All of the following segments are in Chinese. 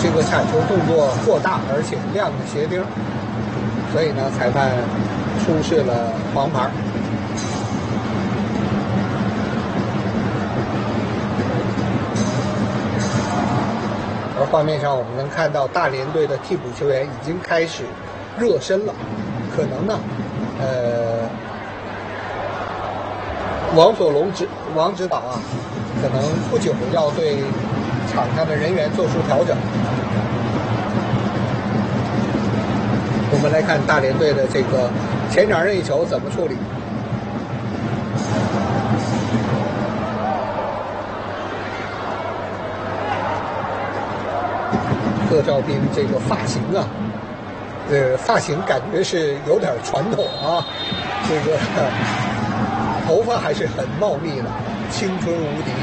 这个铲球动作过大，而且亮的鞋钉，所以呢，裁判出示了黄牌。而画面上我们能看到大连队的替补球员已经开始热身了，可能呢，王指导啊，可能不久要对场上的人员做出调整。我们来看大连队的这个前场任意球怎么处理。贺兆斌这个发型啊，发型感觉是有点传统啊，这个头发还是很茂密的，青春无敌。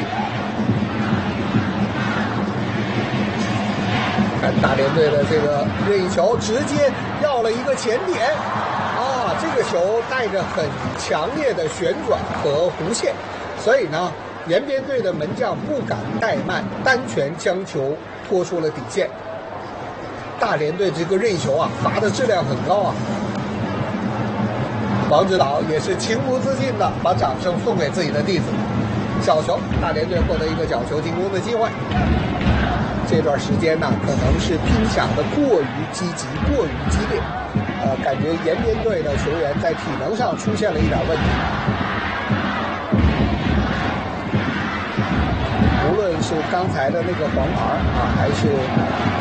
看大连队的这个任意球，直接要了一个前点啊！这个球带着很强烈的旋转和弧线，所以呢，延边队的门将不敢怠慢，单拳将球拖出了底线。大连队这个任意球啊，罚的质量很高啊！王指导也是情不自禁的把掌声送给自己的弟子。角球，大连队获得一个角球进攻的机会。这段时间呢，可能是拼抢的过于积极、过于激烈，感觉延边队的球员在体能上出现了一点问题。无论是刚才的那个黄牌啊，还是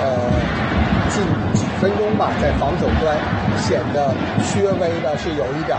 近几分钟吧，在防守端显得稍微的是有一点